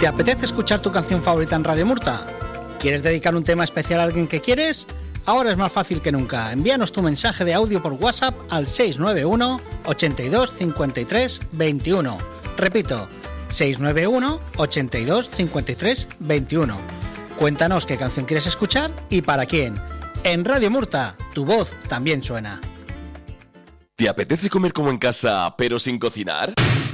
¿Te apetece escuchar tu canción favorita en Radio Murta? ¿Quieres dedicar un tema especial a alguien que quieres? Ahora es más fácil que nunca. Envíanos tu mensaje de audio por WhatsApp al 691 82 53 21. Repito, 691 82 53 21. Cuéntanos qué canción quieres escuchar y para quién. En Radio Murta, tu voz también suena. ¿Te apetece comer como en casa, pero sin cocinar?